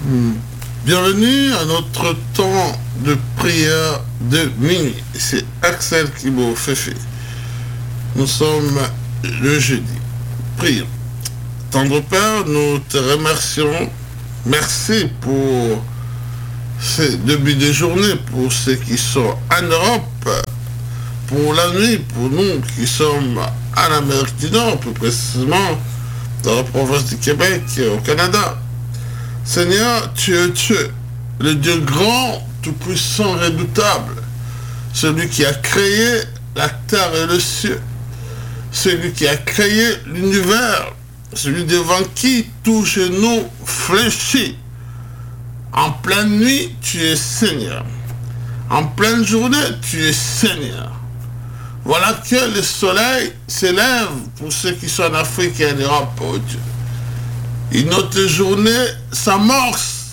Bienvenue à notre temps de prière de minuit. C'est Axel Kibo Fefe. Nous sommes le jeudi. Prions. Tendre Père, nous te remercions. Merci pour ces débuts de journée, pour ceux qui sont en Europe, pour la nuit, pour nous qui sommes en Amérique du Nord, plus précisément dans la province du Québec, au Canada. Seigneur, tu es Dieu, le Dieu grand, tout-puissant, redoutable, celui qui a créé la terre et le ciel, celui qui a créé l'univers, celui devant qui tout genou fléchit. En pleine nuit, tu es Seigneur. En pleine journée, tu es Seigneur. Voilà que le soleil s'élève pour ceux qui sont en Afrique et en Europe, oh Dieu. Et notre journée s'amorce.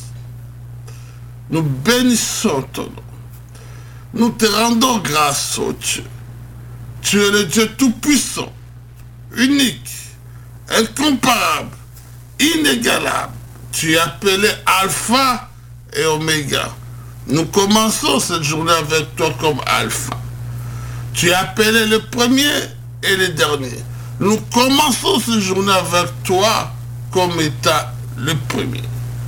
Nous bénissons ton nom. Nous te rendons grâce, oh Dieu. Tu es le Dieu tout-puissant, unique, incomparable, inégalable. Tu es appelé Alpha et Oméga. Nous commençons cette journée avec toi comme Alpha. Tu es appelé le premier et le dernier. Nous commençons cette journée avec toi comme étant le premier.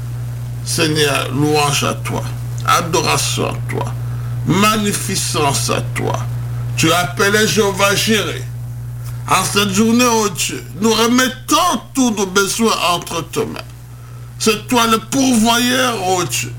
Seigneur, louange à toi, adoration à toi, magnificence à toi. Tu es appelé Jéhovah Jireh. En cette journée, oh Dieu, nous remettons tous nos besoins entre tes mains. C'est toi le pourvoyeur, oh Dieu.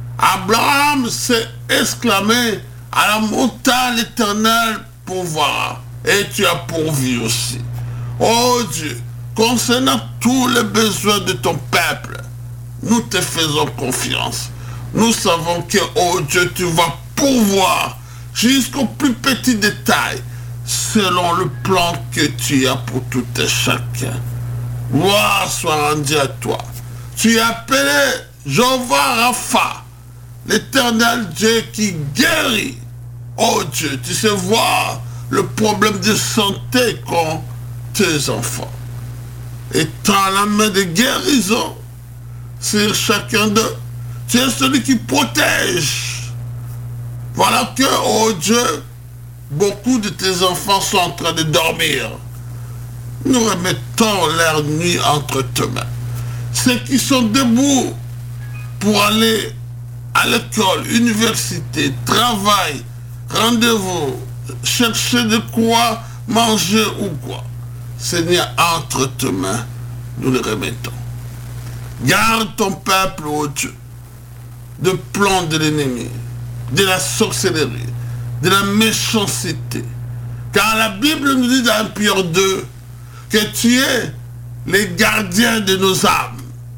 Abraham s'est exclamé, à la montagne éternelle pourvoira. Et tu as pourvu aussi. Oh Dieu, concernant tous les besoins de ton peuple, nous te faisons confiance. Nous savons que, oh Dieu, tu vas pourvoir jusqu'au plus petit détail, selon le plan que tu as pour tout et chacun. Gloire soit rendue à toi. Tu es appelé Jéhovah Rapha, l'éternel Dieu qui guérit. Oh Dieu, tu sais voir le problème de santé qu'ont tes enfants. Et tends la main de guérison sur chacun d'eux. Tu es celui qui protège. Voilà que, oh Dieu, beaucoup de tes enfants sont en train de dormir. Nous remettons leur nuit entre tes mains. Ceux qui sont debout pour aller à l'école, université, travail, rendez-vous, chercher de quoi manger ou quoi. Seigneur, entre tes mains, nous le remettons. Garde ton peuple, ô Dieu, de plans de l'ennemi, de la sorcellerie, de la méchanceté. Car la Bible nous dit dans Pierre 2 que tu es les gardiens de nos âmes.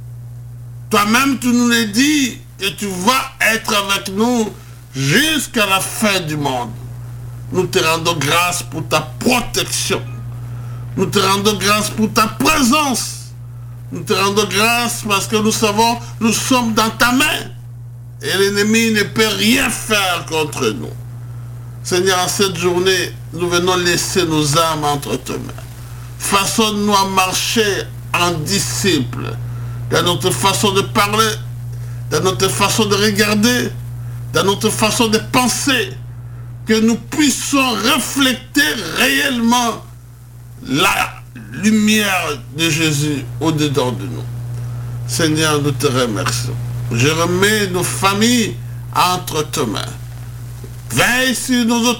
Toi-même, tu nous l'as dit que tu vas être avec nous jusqu'à la fin du monde. Nous te rendons grâce pour ta protection. Nous te rendons grâce pour ta présence. Nous te rendons grâce parce que nous savons, nous sommes dans ta main. Et l'ennemi ne peut rien faire contre nous. Seigneur, en cette journée, nous venons laisser nos âmes entre tes mains. Façonne-nous à marcher en disciples. Dans notre façon de parler, dans notre façon de regarder, dans notre façon de penser, que nous puissions refléter réellement la lumière de Jésus au-dedans de nous. Seigneur, nous te remercions. Je remets nos familles entre tes mains. Veille sur nos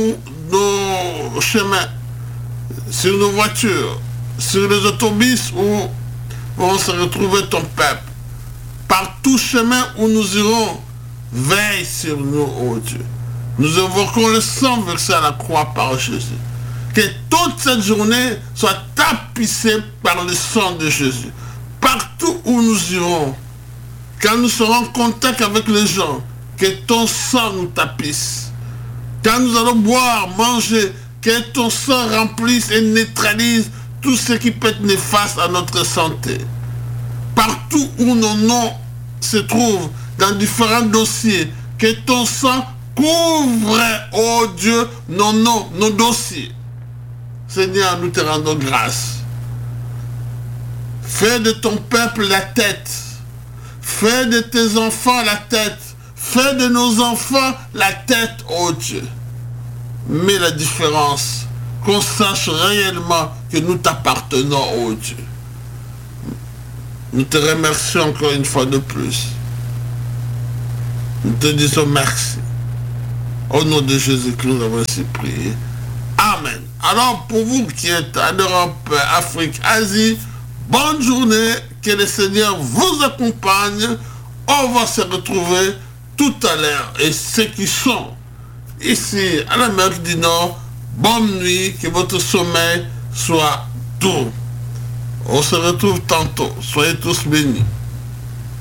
chemins, sur nos voitures, sur les autobus où vont se retrouver ton peuple. Par tout chemin où nous irons, veille sur nous, ô Dieu. Nous invoquons le sang versé à la croix par Jésus. Que toute cette journée soit tapissée par le sang de Jésus. Partout où nous irons, quand nous serons en contact avec les gens, que ton sang nous tapisse. Quand nous allons boire, manger, que ton sang remplisse et neutralise tout ce qui peut être néfaste à notre santé. Partout où nos noms se trouvent, dans différents dossiers, que ton sang couvre, oh Dieu, nos noms, nos dossiers. Seigneur, nous te rendons grâce. Fais de ton peuple la tête. Fais de tes enfants la tête. Fais de nos enfants la tête, ô Dieu. Mets la différence. Qu'on sache réellement que nous t'appartenons, ô Dieu. Nous te remercions encore une fois de plus. Nous te disons merci. Au nom de Jésus-Christ, nous avons ainsi prié. Amen. Alors, pour vous qui êtes en Europe, Afrique, Asie, bonne journée. Que le Seigneur vous accompagne. On va se retrouver tout à l'heure. Et ceux qui sont ici, à l'Amérique du Nord, bonne nuit. Que votre sommeil soit doux. On se retrouve tantôt. Soyez tous bénis.